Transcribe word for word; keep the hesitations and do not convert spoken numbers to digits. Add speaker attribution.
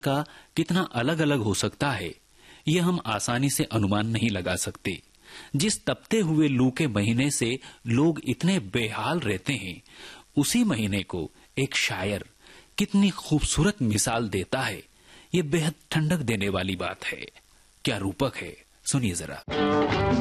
Speaker 1: का कितना अलग अलग हो सकता है, यह हम आसानी से अनुमान नहीं लगा सकते। जिस तपते हुए लू के महीने से लोग इतने बेहाल रहते हैं, उसी महीने को एक शायर कितनी खूबसूरत मिसाल देता है। ये बेहद ठंडक देने वाली बात है। क्या रूपक है, सुनिए जरा।